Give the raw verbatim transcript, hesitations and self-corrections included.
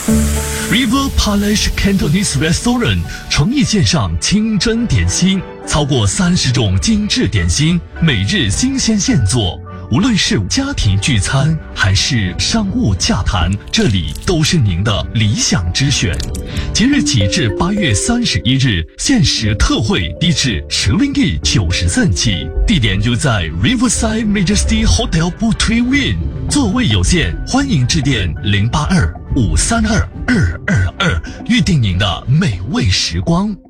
River Palace Cantonese Restaurant 诚意献上清真点心，超过三十种精致点心，每日新鲜现做。无论是家庭聚餐还是商务洽谈，这里都是您的理想之选。即日起至八月三十一日，限时特惠低至十令吉九十三起，地点就在 Riverside Majesty Hotel Butui Win， 座位有限，欢迎致电零八二五三二二二二，预定您的美味时光。